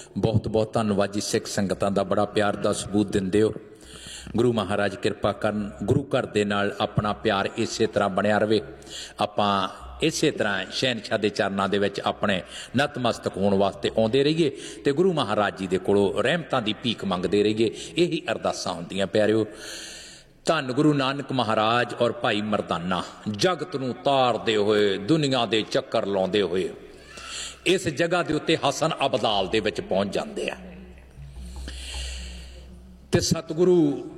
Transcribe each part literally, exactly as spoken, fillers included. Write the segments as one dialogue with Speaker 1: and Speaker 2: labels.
Speaker 1: बहुत बहुत धन्नवाद जी। सिख संगतां दा बड़ा प्यार दा सबूत दिंदे हो। गुरु महाराज किरपा करन, गुरु घर दे नाल अपना प्यार इसे तरह बनिया रहे। आपां इसे तरह शहनशाह के चरणों के अपने नतमस्तक होने वास्ते आते रहिए तो गुरु महाराज जी के कोलों रहमतां की भीख मंगते रहिए। यही अरदासां हुंदियां प्यारिओ। धन गुरु नानक महाराज और भाई मरदाना जगत नूं तारदे होए, दुनिया के चक्कर लाउंदे होए इस जगह के उत्ते हसन अबदाल दे विच पहुंच जाते हैं ते सतगुरु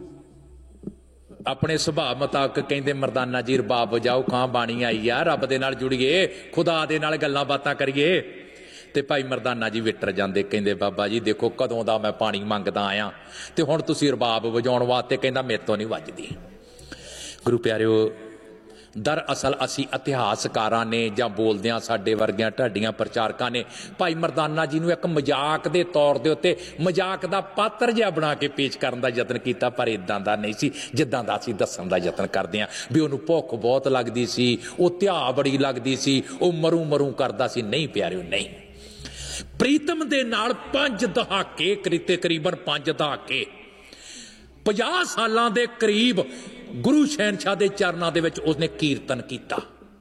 Speaker 1: अपने सुभाव मुताबिक कहते मरदाना जी रबाब बजाओ, खां बाणी आई आ, रब दे नाल जुड़िए, खुदा दे नाल गल्लां बातां करिए। ते भाई मरदाना जी विटर जाते, कहते बाबा जी देखो कदों दा मैं पानी मंगदा आया ते हुण तुसीं रबाब वजाउण वास्ते कहंदा मेरे तो नहीं वजदी। गुरु प्यारिओ, दरअसल असी इतिहासकारां ने जां बोलदियां साडे वर्गियां ढाडियां प्रचारकां ने भाई मरदाना जी नूं एक मजाक दे तौर दे उत्ते मजाक दा पात्र जिहा बना के पेश करन दा यतन कीता, पर इदां दा नहीं सी जिद्दां दा असीं दस्सण दा यतन करदे हां भी उहनूं भुख बहुत लगदी सी, ओह ध्या बड़ी लगदी सी, ओह मरूं मरूं करदा सी। नहीं प्यारिओ, नहीं। प्रीतम दे नाल पंज दहाके करीते करीबन पंज दहाके पचास सालां दे करीब गुरु शहनशाह के चरणों के विच उसने कीर्तन किया।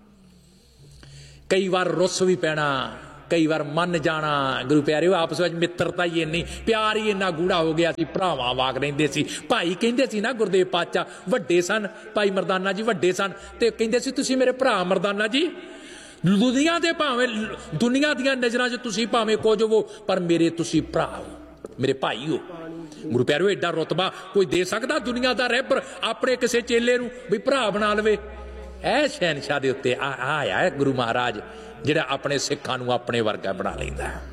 Speaker 1: कई बार रुस भी पैना, कई बार मन जाना। गुरु प्यारिओ, आपस में मित्रता ही इन्नी, प्यार ही इन्ना गूढ़ा हो गया सी, भरावां वाग रहिंदे सी। भाई कहंदे सी ना गुरदेव पातशाह वड्डे सन, भाई मरदाना जी वड्डे सन ते कहंदे सी तुसीं मेरे भरा मरदाना जी, दुनिया दे भावें दुनिया दियां नज़रां च तुसीं भावें कुछ हो पर मेरे तुसीं भरा हो, मेरे भाई हो। गुरु प्यारिओ, एडा रुतबा कोई दे सकदा दुनिया दा रहबर अपने किसी चेले नूं भी भरा बना लवे? ऐ शहनशाह दे उत्ते आया है गुरु महाराज जिहड़ा अपने सिखां नूं अपने वर्गा बना लैंदा है।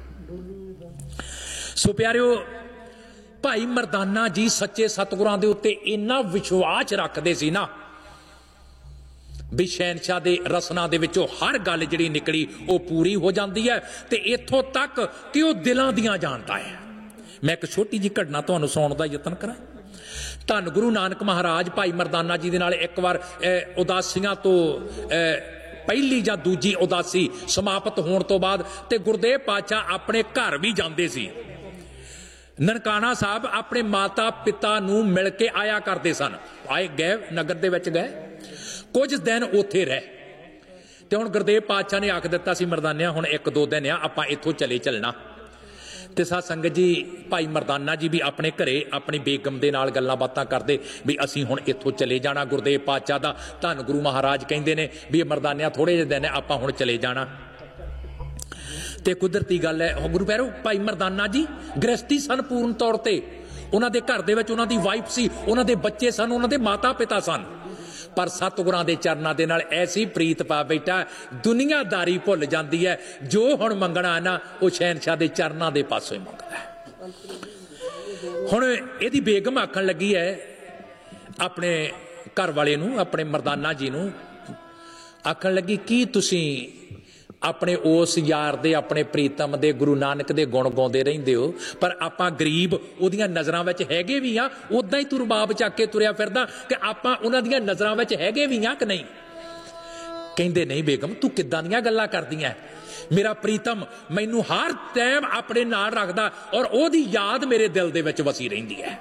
Speaker 1: सो प्यारिओ, भाई मरदाना जी सच्चे सतगुरां दे उत्ते इन्ना विश्वास रखदे सी ना भी शहनशाह दे रसना दे विचों हर गल जिहड़ी निकली वो पूरी हो जाती है ते इत्थों तक कि वो दिलां दियां जानता है। मैं एक छोटी जी घटना तुहानूं सुणाउण दा यतन करां। धन गुरु नानक महाराज भाई मरदाना जी दे नाल एक बार उदासियां तो पहली जां दूजी उदासी समाप्त होने तो बाद ते गुरदेव पातशाह अपने घर भी जांदे सी। ननकाना साहब अपने माता पिता नूं मिल के आया करते सन। आए गए नगर दे विच गए, कुछ दिन उत्थे रहे ते हुण गुरदेव पातशाह ने आख दिता सी मरदानिया हुण एक दो दिन आ आपां इत्थों चले चलना। ते साध संगत जी भाई मरदाना जी भी अपने घरे अपनी बेगम दे नाल गल्लां बातां करदे भी असीं हुण इत्थों चले जाना। गुरदेव पातशाह दा धन गुरु महाराज कहंदे ने भी मरदानिया थोड़े जे दिन आपां हुण चले जाना। ते कुदरती गल है गुरु प्यारो, भाई मरदाना जी गृहस्थी सन पूर्ण तौर ते, उन्हां दे घर दे विच उन्हां दी वाइफ सी, उन्हां दे बच्चे सन, उन्हां दे माता पिता सन, पर सतगुरां दे चरनां दे नाल ऐसी प्रीत पा बैठा दुनियादारी भुल जाती है। जो हुण मंगना है ना वो शहनशाह दे चरनां दे पासों ही मंगदा है। हुण इहदी बेगम आखण लगी है अपने घर वाले नूं, अपने मरदाना जी नूं आखण लगी की तुसीं अपने उस यार दे अपने प्रीतम दे गुरु नानक दे गुण गाउंदे रहिंदे हो पर आपां गरीब उहदियां नज़रां विच हैगे भी हां, उदां ही तू रबाब चक के तुरिया फिरदा कि आपां उहनां दियां नज़रां विच हैगे भी हां कि नहीं? कहंदे नहीं बेगम तू किदां दियां गल्लां करदियां, मेरा प्रीतम मैनू हर टाइम अपने नाल रखदा और ओहदी याद मेरे दिल दे विच वसी रहिंदी है।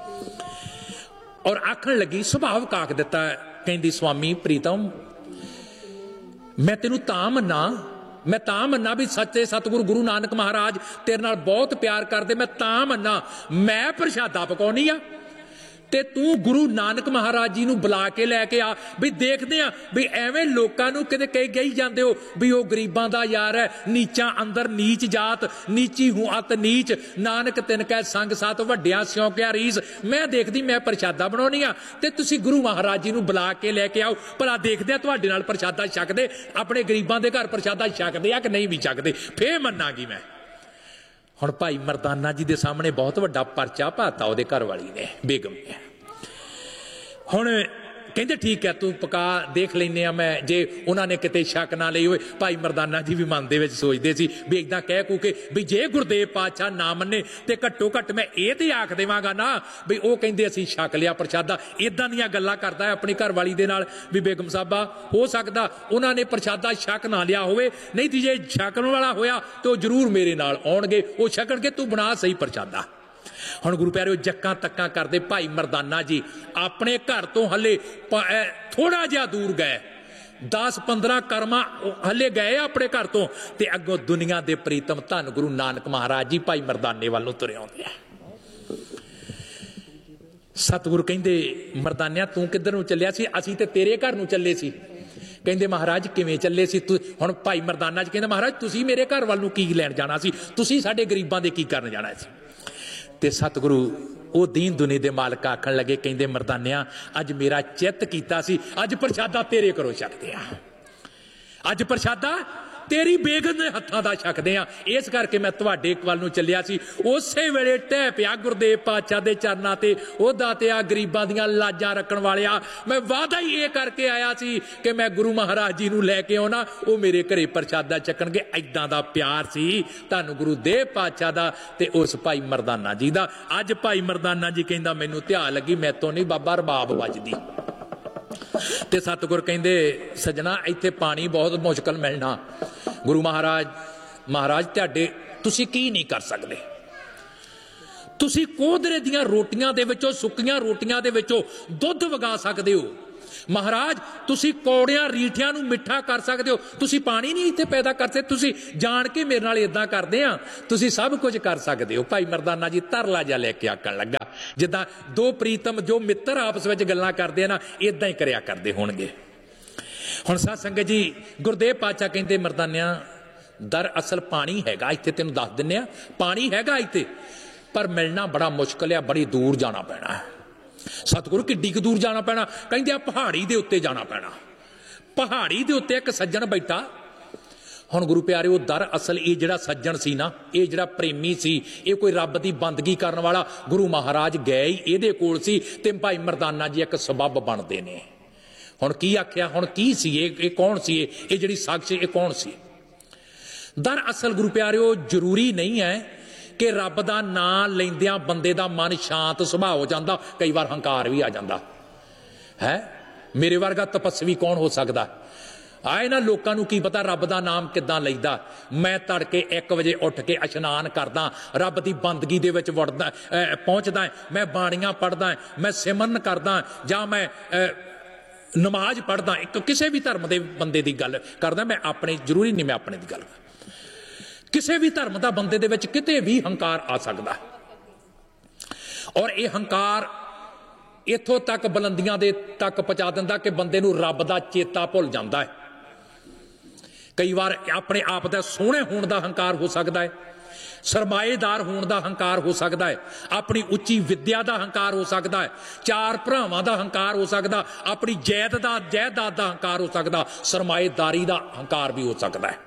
Speaker 1: और आखण लगी सुभावक आख दिता, कहंदी स्वामी प्रीतम मैं तेनू तां मन्ना, मैं तां मन्ना भी सच्चे सतगुरु गुरु नानक महाराज तेरे नाल बहुत प्यार करदे, मैं तां मन्ना मैं प्रशादा पकाउणी आ ते तू गुरु नानक महाराज जी नूं बुला के लैके आ भी देखदे आ भी एवें लोकां नूं किते कही गई जांदे हो भी वो गरीबां दा यार है, नीचा अंदर नीच जात, नीची हूं अत नीच, नानक तिन कै संग साथ वड्डियां सिउकिया रीस। मैं देखदी मैं प्रशादा बनाउणी आ ते तुसीं गुरु महाराज जी नूं बुला के लैके आओ, भला देखदे आ तुहाडे नाल प्रशादा छकदे, अपने गरीबां दे घर प्रशादा छकदे आ कि नहीं भी छकदे, फिर मन्नांगी मैं। हुण भाई मरदाना जी दे सामने बहुत वड्डा परचा पाता उहदे घर वाली ने बेगम ने। हुण ਕਹਿੰਦੇ ਠੀਕ ਹੈ, ਤੂੰ ਪਕਾ ਦੇਖ ਲੈਨੇ ਆ मैं जे उन्होंने किते शक ना ਲਈ ਹੋਏ। भाई मरदाना जी भी मन ਦੇ ਵਿੱਚ ਸੋਚਦੇ ਸੀ ਵੀ ਇਦਾਂ ਕਹਿ ਕੂ ਕੇ ਵੀ ਜੇ ਗੁਰਦੇਵ ਪਾਤਸ਼ਾਹ ਨਾ ਮੰਨੇ ਤੇ ਘੱਟੋ ਘੱਟ ਮੈਂ ਇਹ ਤੇ ਆਖ ਦੇਵਾਂਗਾ ਨਾ ਵੀ ਉਹ ਕਹਿੰਦੇ ਅਸੀਂ ਛਕ ਲਿਆ ਪ੍ਰਸ਼ਾਦਾ। ਇਦਾਂ ਦੀਆਂ ਗੱਲਾਂ ਕਰਦਾ ਹੈ ਆਪਣੀ ਘਰ ਵਾਲੀ ਦੇ ਨਾਲ ਵੀ ਬੇਗਮ ਸਾਹਿਬਾ ਹੋ ਸਕਦਾ ਉਹਨਾਂ ਨੇ ਪ੍ਰਸ਼ਾਦਾ ਛਕ ਨਾ ਲਿਆ ਹੋਵੇ, ਨਹੀਂ ਤੇ ਜੇ ਛਕਣ ਵਾਲਾ ਹੋਇਆ ਤੇ ਉਹ ਜ਼ਰੂਰ ਮੇਰੇ ਨਾਲ ਆਉਣਗੇ, ਉਹ ਛਕਣਗੇ, ਤੂੰ ਬਣਾ ਸਹੀ ਪ੍ਰਸ਼ਾਦਾ। ਹੁਣ ਗੁਰੂ ਪਿਆਰਿਓ ਜੱਕਾਂ ਤੱਕਾਂ ਕਰਦੇ ਭਾਈ ਮਰਦਾਨਾ ਜੀ ਆਪਣੇ ਘਰ ਤੋਂ ਹਲੇ ਥੋੜਾ ਜਿਹਾ ਦੂਰ ਗਏ, दस पंद्रह कर्मा हले गए अपने घर तो ते अगों दुनिया के प्रीतम धन गुरु नानक महाराज जी भाई मरदाने वाल नूं तुरे आउंदे आ। सतगुरु कहंदे मरदानिया तू किधर नूं चलिया सी? असीं ते तेरे घर नूं चले सी। कहंदे महाराज किवें चले सी? तू हुण भाई मरदाना जी कहंदा महाराज तुसीं मेरे घर वाल नूं की लैण जाना सी, तुसीं साडे गरीबां दे की करन जाना सी? ते सतगुरु वो दीन दुनी दे मालक आखण लगे कहंदे मरदानिया अज मेरा चित कीता सी, अज प्रशादा तेरे घरों छकदे आ, अज प्रशादा तेरी बेगम दे हत्थां दा छकदे आ। इस करके मैं तुहाडे वल नूं चलिया सी। उसे वेले टह पिया गुरदेव पातशाह दे चरनां ते ओ दातिया गरीबां दीयां लाजां रखण वालिया, मैं वादा ही ये करके आया सी कि मैं गुरु महाराज जी नूं लैके आउणा, ओ मेरे घरे प्रशादा छकणगे। इदां दा प्यार सी धन गुरुदेव पातशाह दा ते उस भाई मरदाना जी दा। अज भाई मरदाना जी कहंदा मैनूं ध्यान लगी मैतों नहीं बाबा रबाब वजदी। ते सतगुर कहंदे सजना इत्थे पानी बहुत मुश्किल मिलना। गुरु महाराज महाराज तुहाडे तुसीं की नहीं कर सकदे, तुसीं कोदरे दीयां रोटियां दे विचों सुक्कीआं रोटियां दे विचों दुध वगा सकदे हो। महाराज तुसी कौड़ियां रीठियां नूं मिठा कर सकते हो, तुसी पानी नहीं इत्थे पैदा कर सकते, तुसी जान के मेरे नाल इदां करदे आ, तुसी सब कुछ कर सकते हो। भाई मरदाना जी तरला जा लैके आकण लगा जिद्दां दो प्रीतम जो मित्र आपस विच गल्लां करदे ना इदां ही करिया करदे होणगे। हुण साध संगत जी गुरदेव पातशाह कहंदे मरदानिया दर असल पानी हैगा इत्थे, तैनूं दस दिंदे आ पानी हैगा इत्थे, पर मिलना बड़ा मुश्किल है, बड़ी दूर जाना पैना है। सतगुरु किड्डी क दूर जाना पैना? कहंदे आ पहाड़ी दे उत्ते जाना पैना। पहाड़ी दे उत्ते एक सज्जन बैठा। हुण गुरु प्यारिओ दर असल ये जिहड़ा सज्जन सी ना, ये जिहड़ा प्रेमी सी, ये कोई रब दी बंदगी करन वाला गुरु महाराज गए ही इहदे कोल सी ते भाई मरदाना जी एक सबब बनदे ने। हुण की आख्या, हुण की सी ये कौन सी ये जिहड़ी साक्ष ये कौन सी? दर असल गुरु प्यारिओ जरूरी नहीं है कि रब दा नां लैंदियां बंदे दा मन शांत सुभाव हो जाता, कई बार हंकार भी आ जाता है। मेरे वर्गा तपस्वी कौन हो सकता? आए ना लोगों नूं की पता रब दा नाम किदां लईदा। मैं तड़के एक बजे उठ के इशनान करदा, रब दी बंदगी दे विच वड़दा पहुंचदा, मैं बाणियां पढ़दा, मैं सिमरन करदा, जां मैं नमाज पढ़दा। एक किसी भी धर्म के बंदे की गल करदा, मैं अपने जरूरी नहीं मैं अपने की गल, किसी भी धर्म का बंदे दे विच किते भी हंकार आ सकता। और ये हंकार इत्थों तक बुलंदियां दे तक पहुंचा दिंदा कि बंदे नूं रब दा चेता भुल जांदा है। कई बार अपने आप दा सोहणे होण दा हंकार हो सकता है, सरमाएदार होने का हंकार हो सकता है, अपनी उच्ची विद्या का हंकार हो सकता है, चार भरावां का हंकार हो सकता, अपनी जायदाद जायदाद का हंकार हो सकता, सरमाएदारी का हंकार भी हो सकता है।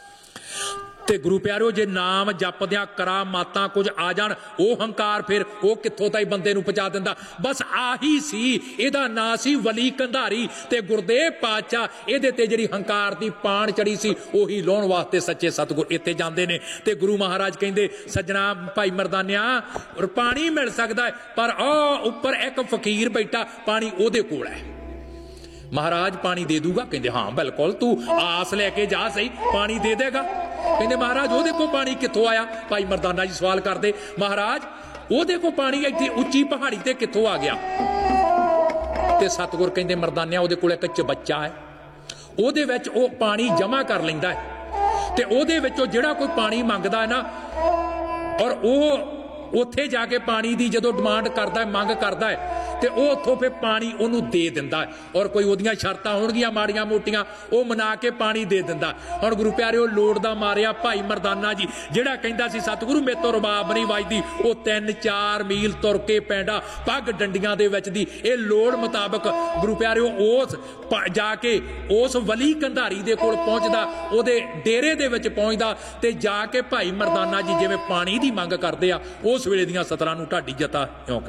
Speaker 1: ते गुरु प्यारिओ जे नाम जपदियां करामातां कुछ आ जाण, वो हंकार फिर वो कित्थों ताईं बंदे नूं पहुंचा दिंदा। बस आही सी, इहदा नां सी वली कंधारी ते गुरदेव पातशाह इहदे ते जिहड़ी हंकार दी पाण चढ़ी सी ओही लाउण वास्ते सच्चे सतगुर इत्थे जांदे ने। ते गुरु महाराज कहंदे सज्जणा भाई मरदानिया पानी मिल सकदा है, पर आ उपर एक फकीर बैठा, पानी ओहदे कोल है। महाराज पानी दे दूगा? कहंदे हाँ बिल्कुल, तू आस लैके जा सही, पानी दे देगा। कहंदे महाराज ओहदे को पानी कित्थों आया? भाई मरदाना जी सवाल करदे महाराज ओहदे को पानी इत्थे उच्ची पहाड़ी ते कित्थों आ गया? ते सतगुर कहंदे मरदानिया ओहदे कोल इक चबच्चा है, ओहदे विच ओह पानी जमा कर लैंदा है, ते ओहदे विचों जिहड़ा कोई पानी मंगदा है ना, और ओह उत्थे जाके पानी दी जदों डिमांड करदा है, मंग करदा है, ते ओह उत्थों फिर पानी उहनूं दे दिंदा है। और कोई ओहदियां शर्तां होणगियां माड़ियां मोटियां ओह मना के पानी दे दिंदा। हुण गुरु प्यारिओ लोड़ दा मारिया भाई मरदाना जी जिहड़ा कहंदा सी सतगुरु मेरे तों रबाब नहीं वजदी, ओह तीन चार मील तुर के पैंदा पग डंडियां दे विच दी, इह लोड़ मुताबक गुरु प्यारिओ उस जाके उस वली कंधारी दे कोल पहुंचदा, ओहदे डेरे दे विच पहुंचदा, ते जाके भाई मरदाना जी जिवें पानी दी मंग करदे आ उस वेले दीयां सतरां नूं ढाडी जता क्यों